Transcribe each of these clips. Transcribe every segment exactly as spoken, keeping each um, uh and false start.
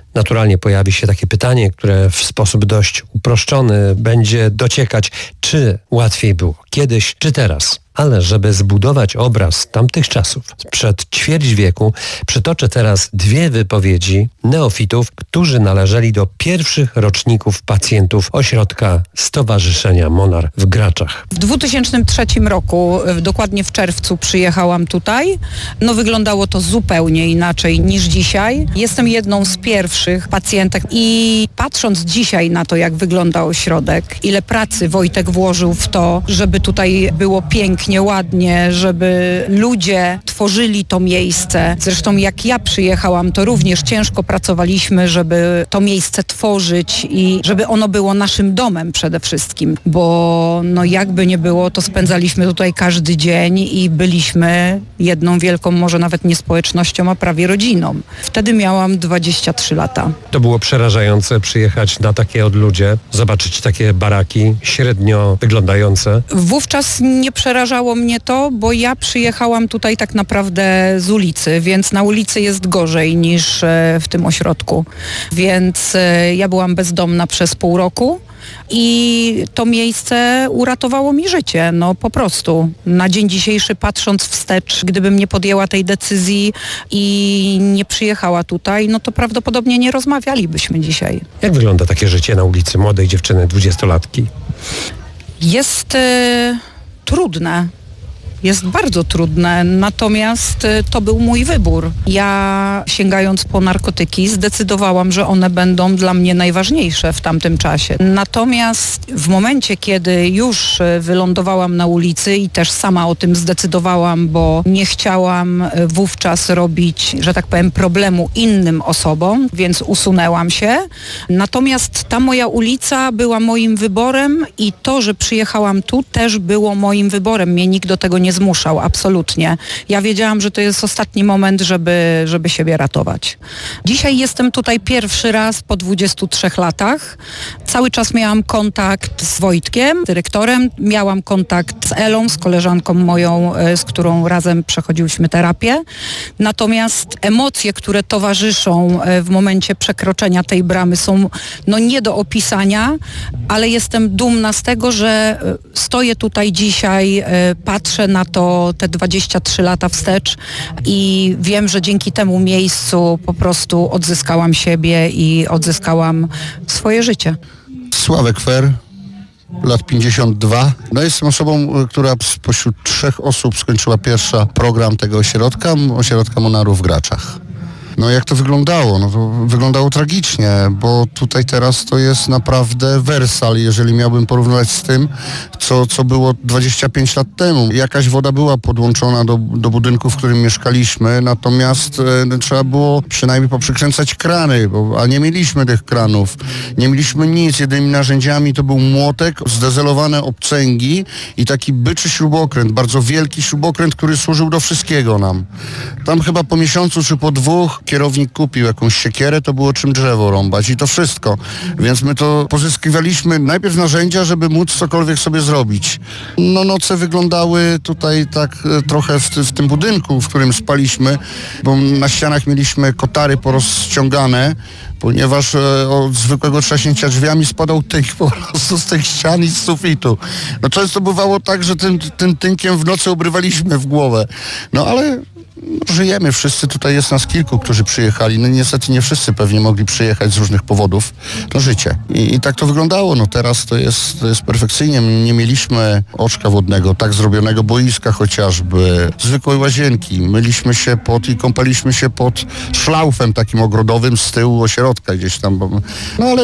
Naturalnie pojawi się takie pytanie, które w sposób dość uproszczony będzie dociekać, czy łatwiej było kiedyś, czy teraz. Ale żeby zbudować obraz tamtych czasów, sprzed ćwierć wieku, przytoczę teraz dwie wypowiedzi neofitów, którzy należeli do pierwszych roczników pacjentów ośrodka Stowarzyszenia Monar w Graczach. W dwa tysiące trzecim roku, dokładnie w czerwcu, przyjechałam tutaj. No wyglądało to zupełnie inaczej niż dzisiaj. Jestem jedną z pierwszych pacjentek i patrząc dzisiaj na to, jak wygląda ośrodek, ile pracy Wojtek włożył w to, żeby tutaj było pięknie, ładnie, żeby ludzie tworzyli to miejsce. Zresztą jak ja przyjechałam, to również ciężko pracowaliśmy, żeby to miejsce tworzyć i żeby ono było naszym domem przede wszystkim, bo no jakby nie było, to spędzaliśmy tutaj każdy dzień i byliśmy jedną wielką, może nawet nie społecznością, a prawie rodziną. Wtedy miałam dwadzieścia trzy lata. To było przerażające przyjechać na takie odludzie, zobaczyć takie baraki średnio wyglądające. Wówczas nie przerażało mnie to, bo ja przyjechałam tutaj tak naprawdę z ulicy, więc na ulicy jest gorzej niż w tym ośrodku. Więc ja byłam bezdomna przez pół roku i to miejsce uratowało mi życie, no po prostu. Na dzień dzisiejszy, patrząc wstecz, gdybym nie podjęła tej decyzji i nie przyjechała tutaj, no to prawdopodobnie nie rozmawialibyśmy dzisiaj. Jak wygląda takie życie na ulicy młodej dziewczyny, dwudziestolatki? Jest e, trudne. Jest bardzo trudne, natomiast to był mój wybór. Ja, sięgając po narkotyki, zdecydowałam, że one będą dla mnie najważniejsze w tamtym czasie. Natomiast w momencie, kiedy już wylądowałam na ulicy i też sama o tym zdecydowałam, bo nie chciałam wówczas robić, że tak powiem, problemu innym osobom, więc usunęłam się. Natomiast ta moja ulica była moim wyborem i to, że przyjechałam tu, też było moim wyborem. Mnie nikt do tego nie zmuszał, absolutnie. Ja wiedziałam, że to jest ostatni moment, żeby, żeby siebie ratować. Dzisiaj jestem tutaj pierwszy raz po dwudziestu trzech latach. Cały czas miałam kontakt z Wojtkiem, dyrektorem. Miałam kontakt z Elą, z koleżanką moją, z którą razem przechodziłyśmy terapię. Natomiast emocje, które towarzyszą w momencie przekroczenia tej bramy, są no nie do opisania, ale jestem dumna z tego, że stoję tutaj dzisiaj, patrzę na to te dwadzieścia trzy lata wstecz i wiem, że dzięki temu miejscu po prostu odzyskałam siebie i odzyskałam swoje życie. Sławek Fer, lat pięćdziesiąt dwa. No jestem osobą, która spośród trzech osób skończyła pierwsza program tego ośrodka, ośrodka Monarów w Graczach. No jak to wyglądało? No to wyglądało tragicznie, bo tutaj teraz to jest naprawdę Wersal, jeżeli miałbym porównać z tym, co, co było dwadzieścia pięć lat temu. Jakaś woda była podłączona do, do budynku, w którym mieszkaliśmy, natomiast e, trzeba było przynajmniej poprzykręcać krany, bo, a nie mieliśmy tych kranów. Nie mieliśmy nic. Jedynymi narzędziami to był młotek, zdezelowane obcęgi i taki byczy śrubokręt, bardzo wielki śrubokręt, który służył do wszystkiego nam. Tam chyba po miesiącu czy po dwóch kierownik kupił jakąś siekierę, to było czym drzewo rąbać i to wszystko. Więc my to pozyskiwaliśmy najpierw narzędzia, żeby móc cokolwiek sobie zrobić. No noce wyglądały tutaj tak trochę w, w tym budynku, w którym spaliśmy, bo na ścianach mieliśmy kotary porozciągane, ponieważ e, od zwykłego trzaśnięcia drzwiami spadał tynk po prostu z tych ścian i z sufitu. No często bywało tak, że tym, tym tynkiem w nocy obrywaliśmy w głowę. No ale no, żyjemy wszyscy, tutaj jest nas kilku, którzy przyjechali. No niestety nie wszyscy pewnie mogli przyjechać z różnych powodów. To życie. I, i tak to wyglądało. No teraz to jest, to jest perfekcyjnie. Nie mieliśmy oczka wodnego, tak zrobionego boiska chociażby, zwykłej łazienki. Myliśmy się pod i kąpaliśmy się pod szlaufem takim ogrodowym z tyłu ośrodka gdzieś tam. No ale...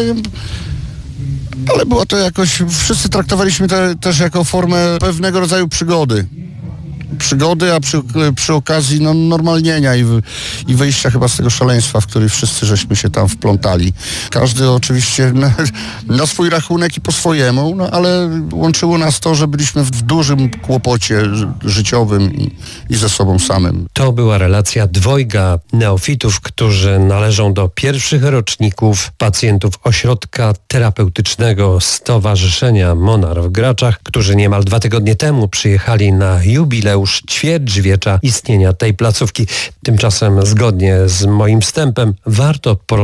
Ale było to jakoś, wszyscy traktowaliśmy to też jako formę pewnego rodzaju przygody. Przygody, a przy, przy okazji no, normalnienia i, i wyjścia chyba z tego szaleństwa, w który wszyscy żeśmy się tam wplątali. Każdy oczywiście na, na swój rachunek i po swojemu, no, ale łączyło nas to, że byliśmy w dużym kłopocie życiowym i, i ze sobą samym. To była relacja dwojga neofitów, którzy należą do pierwszych roczników pacjentów ośrodka terapeutycznego Stowarzyszenia Monar w Graczach, którzy niemal dwa tygodnie temu przyjechali na jubileusz ćwierćwiecza istnienia tej placówki. Tymczasem, zgodnie z moim wstępem, warto porozmawiać